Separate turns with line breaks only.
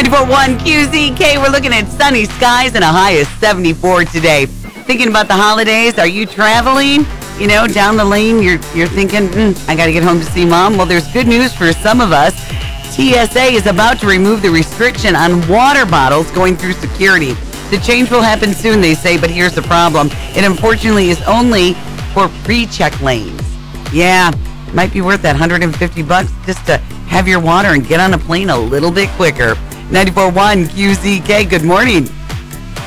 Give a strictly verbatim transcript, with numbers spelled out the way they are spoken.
ninety-four point one Q Z K, we're looking at sunny skies and a high of seventy-four today. Thinking about the holidays, are you traveling? You know, down the lane, you're you're thinking, mm, I got to get home to see mom. Well, there's good news for some of us. T S A is about to remove the restriction on water bottles going through security. The change will happen soon, they say, but here's the problem. It unfortunately is only for pre-check lanes. Yeah, might be worth that one hundred fifty bucks just to have your water and get on a plane a little bit quicker. ninety-four point one Q Z K, good morning.